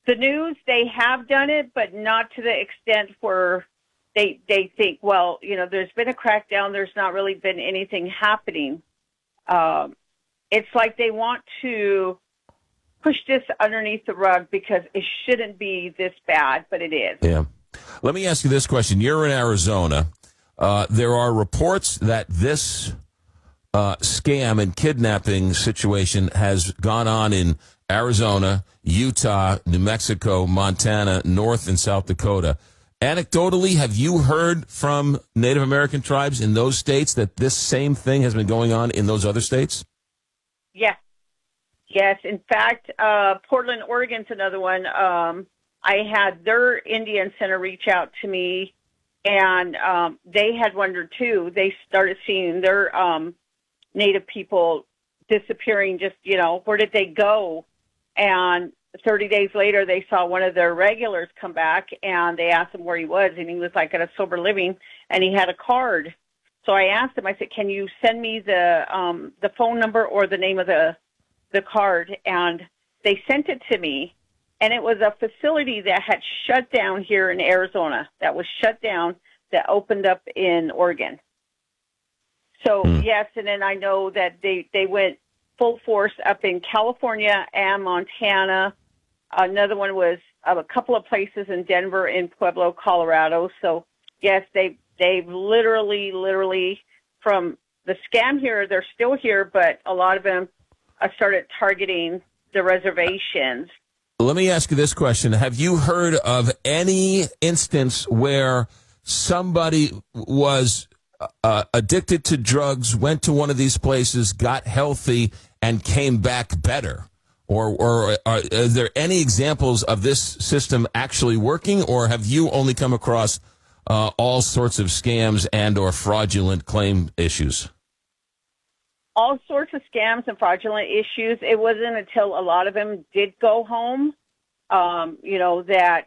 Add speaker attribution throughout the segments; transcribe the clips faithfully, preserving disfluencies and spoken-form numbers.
Speaker 1: the news, they have done it, but not to the extent where they they think, well, you know, there's been a crackdown. There's not really been anything happening. Um, it's like they want to push this underneath the rug because it shouldn't be this bad, but it is.
Speaker 2: Yeah. Let me ask you this question. You're in Arizona. Uh, there are reports that this uh, scam and kidnapping situation has gone on in Arizona, Utah, New Mexico, Montana, North and South Dakota. Anecdotally, have you heard from Native American tribes in those states that this same thing has been going on in those other states?
Speaker 1: Yes. Yes. In fact, uh, Portland, Oregon's another one. Um, I had their Indian Center reach out to me, and um, they had wondered, too. They started seeing their um, Native people disappearing, just, you know, where did they go? And thirty days later, they saw one of their regulars come back, and they asked him where he was, and he was like at a sober living, and he had a card. So I asked him, I said, can you send me the um, the phone number or the name of the the card? And they sent it to me, and it was a facility that had shut down here in Arizona, that was shut down, that opened up in Oregon. So, mm. yes, and then I know that they, they went full force up in California and Montana. Another one was uh, a couple of places in Denver and Pueblo, Colorado. So, yes, they, they've literally, literally, from the scam here, they're still here, but a lot of them uh, started targeting the reservations.
Speaker 2: Let me ask you this question. Have you heard of any instance where somebody was uh, addicted to drugs, went to one of these places, got healthy, and came back better? Or, or are, are there any examples of this system actually working, or have you only come across uh, all sorts of scams and or fraudulent claim issues?
Speaker 1: All sorts of scams and fraudulent issues. It wasn't until a lot of them did go home, um, you know, that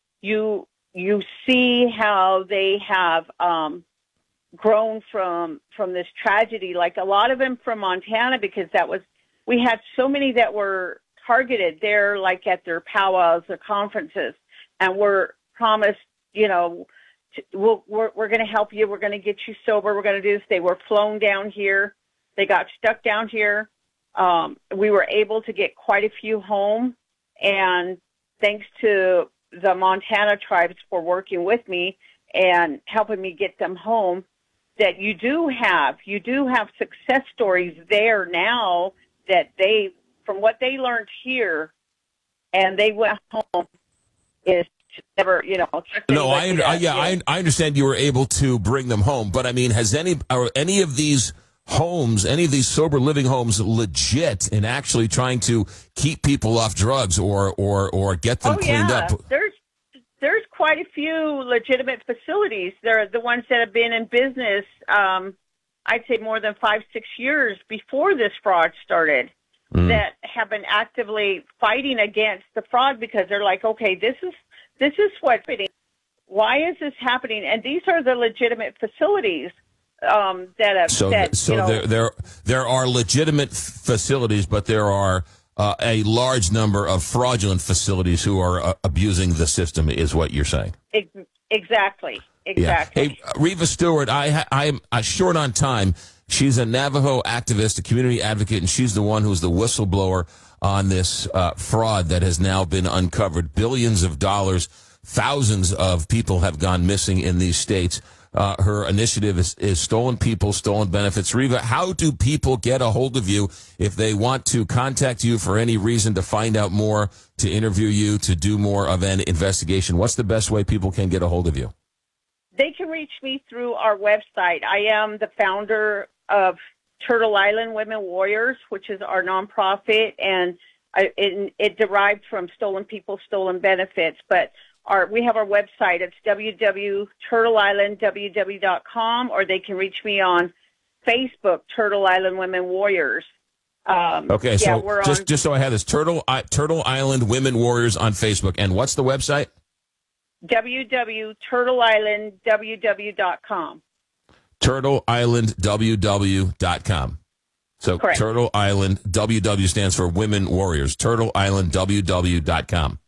Speaker 1: you you see how they have um, grown from from this tragedy. Like a lot of them from Montana, because that was we had so many that were targeted there, like at their powwows or conferences, and were promised, you know, to, we'll, we're we're going to help you. We're going to get you sober. We're going to do this. They were flown down here. They got stuck down here. Um, we were able to get quite a few home, and thanks to the Montana tribes for working with me and helping me get them home, that you do have, you do have success stories there now that they, from what they learned here, and they went home, is never, you know.
Speaker 2: No, I, I yeah, I, I understand you were able to bring them home, but I mean, has any, are any of these homes, any of these sober living homes, legit in actually trying to keep people off drugs or or or get them
Speaker 1: oh,
Speaker 2: cleaned
Speaker 1: yeah.
Speaker 2: up?
Speaker 1: There's there's quite a few legitimate facilities. They're the ones that have been in business. Um, I'd say more than five, six years before this fraud started, mm. that have been actively fighting against the fraud because they're like, okay, this is this is what's happening. Why is this happening? And these are the legitimate facilities. Um, that have,
Speaker 2: so
Speaker 1: that,
Speaker 2: so
Speaker 1: you know,
Speaker 2: there, there there are legitimate facilities, but there are uh, a large number of fraudulent facilities who are uh, abusing the system, is what you're saying.
Speaker 1: Exactly. Exactly.
Speaker 2: Yeah. Hey, Riva Stewart, I, I'm uh, short on time. She's a Navajo activist, a community advocate, and she's the one who's the whistleblower on this uh, fraud that has now been uncovered. Billions of dollars, thousands of people have gone missing in these states. Uh, her initiative is, is Stolen People, Stolen Benefits. Riva, how do people get a hold of you if they want to contact you for any reason, to find out more, to interview you, to do more of an investigation? What's the best way people can get a hold of you?
Speaker 1: They can reach me through our website. I am the founder of Turtle Island Women Warriors, which is our nonprofit, and I, it, it derived from Stolen People, Stolen Benefits. But our, we have our website. It's w w w dot turtle island w w dot com, or they can reach me on Facebook, Turtle Island Women Warriors. Um,
Speaker 2: okay,
Speaker 1: yeah,
Speaker 2: so
Speaker 1: we're
Speaker 2: just
Speaker 1: on,
Speaker 2: just so I have this, Turtle I, Turtle Island Women Warriors on Facebook. And what's the website?
Speaker 1: w w w dot turtle island w w dot com.
Speaker 2: turtle island w w dot com. So
Speaker 1: Correct.
Speaker 2: Turtle Island, W W stands for Women Warriors. turtle island w w dot com.